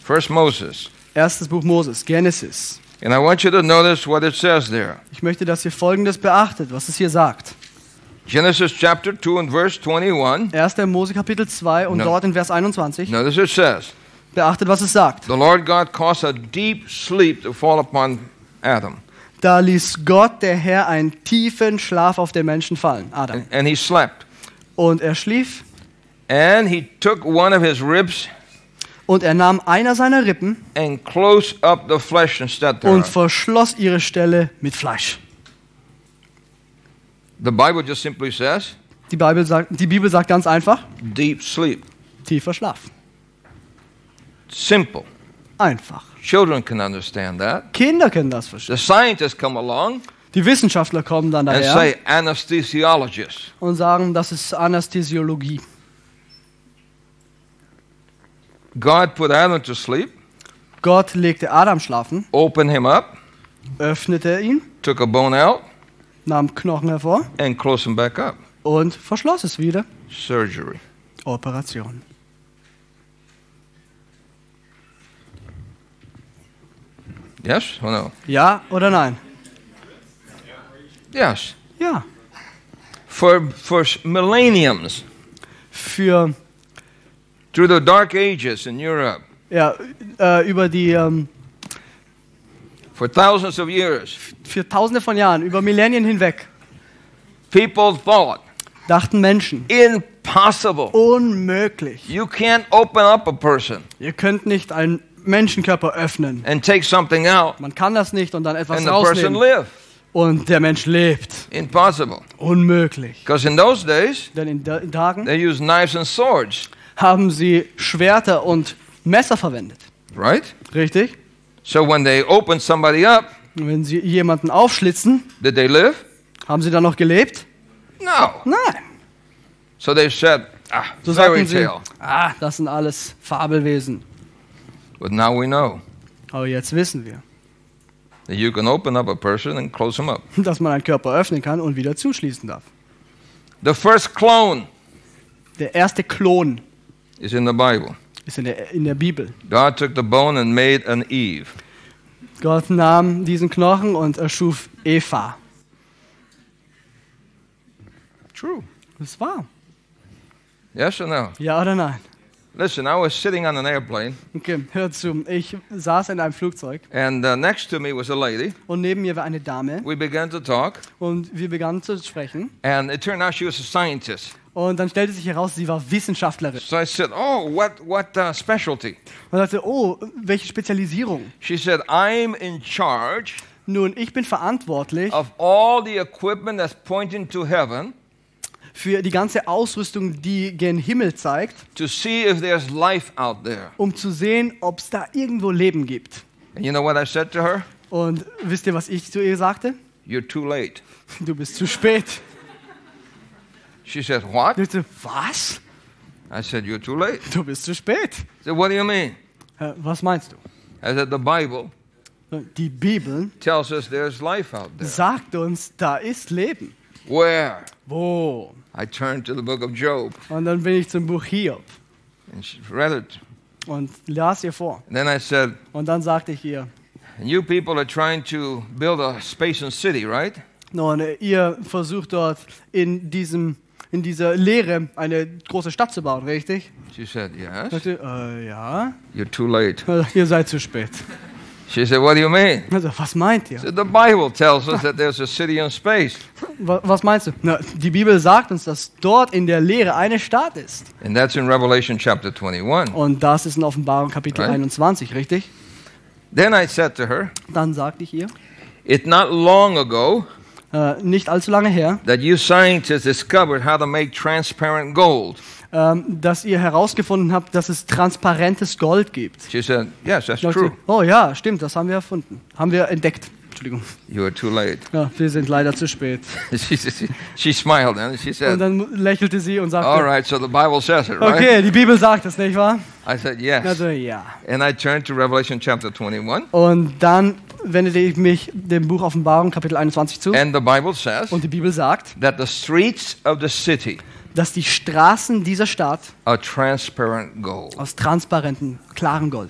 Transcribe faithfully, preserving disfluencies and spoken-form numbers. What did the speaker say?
First Moses. Erstes Buch Moses, Genesis. And I want you to notice what it says there. Ich möchte, dass ihr Folgendes beachtet, was es hier sagt. Genesis chapter two and verse twenty-one. erster Mose Kapitel zwei und No. dort in Vers einundzwanzig. Notice it says, Beachtet, was es sagt. the Lord God caused a deep sleep to fall upon Adam. Da ließ Gott, der Herr, einen tiefen Schlaf auf den Menschen fallen, Adam. And, and he slept. Und er schlief And he took one of his ribs und er nahm einer seiner Rippen and closed up the flesh instead und thereof. verschloss ihre Stelle mit Fleisch. The Bible just simply says, Die Bibel sagt, die Bibel sagt ganz einfach, deep sleep. tiefer Schlaf. Simple. Einfach. Children can understand that. Kinder können das verstehen. The scientists come along Die Wissenschaftler kommen dann and daher say anesthesiologist. und sagen, das ist Anästhesiologie. God put Adam to sleep, Gott legte Adam schlafen, opened him up, öffnete ihn, took a bone out, nahm Knochen hervor and closed him back up. und verschloss es wieder. Surgery. Operation. Yes or no? Ja oder nein? Yes. Ja. For, for millenniums, Für through the dark ages in Europe, ja, äh, über die ähm, for thousands of years, für Tausende von Jahren, über Millennien hinweg, people thought, dachten Menschen, impossible. unmöglich. You can't open up a person Ihr könnt nicht einen Menschenkörper öffnen. and take something out Man kann das nicht und dann etwas and the person rausnehmen. live. Und der Mensch lebt. Impossible. Unmöglich. Because in those days, Denn in da- in Tagen they used knives and swords, haben sie Schwerter und Messer verwendet. right? Richtig? So when they opened somebody up, Und wenn sie jemanden aufschlitzen, did they live? haben sie dann noch gelebt? No. Nein. So they said, ah, So fairy sagten sie, tale. ah, das sind alles Fabelwesen. But now we know Aber jetzt wissen wir, that you can open up a person and close him up. dass man einen Körper öffnen kann und wieder zuschließen darf. The first clone Der erste Klon is in the Bible. ist in der, in der Bibel. God took the bone and made an Eve. Gott nahm diesen Knochen und erschuf Eva. True. Das war. Yes or no? Ja oder nein? Listen, I was sitting on an airplane, Okay, hör zu. Ich saß in einem Flugzeug and uh, next to me was a lady. und neben mir war eine Dame We began to talk, und wir begannen zu sprechen. and it turned out she was a scientist. Und dann stellte sich heraus, sie war Wissenschaftlerin. So I said, "Oh, what what uh, specialty?" Und sagte, oh, welche Spezialisierung? She said, "I'm in charge Nun, ich bin verantwortlich of all the equipment that's pointing to heaven für die ganze Ausrüstung, die gen Himmel zeigt, to see if there's life out there." um zu sehen, ob es da irgendwo Leben gibt. And you know what I said to her? Und wisst ihr, was ich zu ihr sagte? "You're too late." Du bist zu spät. She said, "What?" Ich sagte, was? I said, "You're too late." Du bist zu spät. I said, "What do you mean?" Äh, Was meinst du? I said, "The Bible Die Bibel tells us there's life out there." sagt uns, da ist Leben. Where? Wo? I turned to the book of Job Und dann bin ich zum Buch Hiob and she read it. und las ihr vor. And then I said, Und dann sagte ich ihr, "And you people are trying to build a space and city, right?" nun, ihr versucht dort in, diesem, in dieser Lehre eine große Stadt zu bauen, richtig? She said, Ich "Yes." sagte, äh, ja. "You're too late." Also, ihr seid zu spät. She said, "What do you mean?" Also, was meint I ihr? said, "The Bible tells us that there's a city in space." Wa- Was meinst du? Na, die Bibel sagt uns, dass dort in der Lehre eine Stadt ist. And that's in Revelation chapter twenty-one. Und das ist in Offenbarung Kapitel Right. einundzwanzig, richtig? Then I said to her, Dann sagte ich ihr, "It's not long ago äh, nicht allzu lange her, that you scientists discovered how to make transparent gold." ähm, dass ihr herausgefunden habt, dass es transparentes Gold gibt. She said, "Yes, that's Ich sagte, true." oh ja, stimmt, das haben wir erfunden. Haben wir entdeckt. Entschuldigung. "You are too late." Ja, wir sind leider zu spät. she, she, she smiled and she Und said, dann lächelte sie und sagte, "All right, so the Bible says it, right?" okay, die Bibel sagt es, nicht wahr? I said, "Yes." Also ja. And I turned to Revelation chapter twenty-one, Und dann wendete ich mich dem Buch Offenbarung Kapitel einundzwanzig zu. and the Bible says Und die Bibel sagt, that the streets of the city dass die Straßen dieser Stadt are transparent gold. aus transparentem, klarem Gold